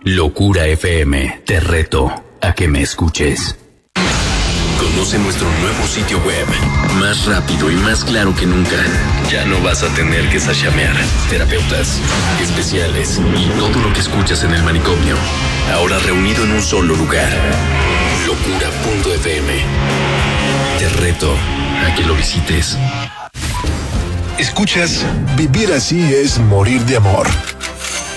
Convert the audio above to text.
Locura FM, te reto a que me escuches. Conoce nuestro nuevo sitio web, más rápido y más claro que nunca. Ya no vas a tener que sachamear. Terapeutas, especiales y todo lo que escuchas en el manicomio, ahora reunido en un solo lugar. Locura.fm. Te reto a que lo visites. Escuchas Vivir así es morir de amor.